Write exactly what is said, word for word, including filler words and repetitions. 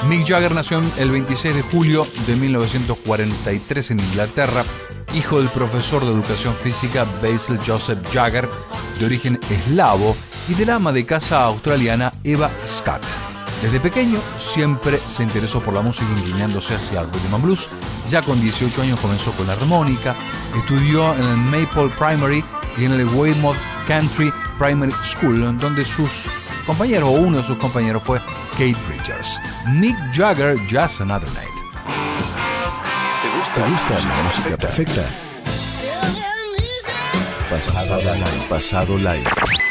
Mick Jagger nació el veintiséis de julio de mil novecientos cuarenta y tres en Inglaterra, hijo del profesor de educación física Basil Joseph Jagger, de origen eslavo, y de la ama de casa australiana Eva Scott. Desde pequeño siempre se interesó por la música, inclinándose hacia el rhythm and blues. Ya con dieciocho años comenzó con la armónica, estudió en el Maple Primary y en el Weymouth Country Primary School, donde sus compañeros, o uno de sus compañeros, fue Keith Richards. Mick Jagger, Just Another Night. ¿Te gusta, ¿Te gusta la música perfecta? Pasado live. Pasado live.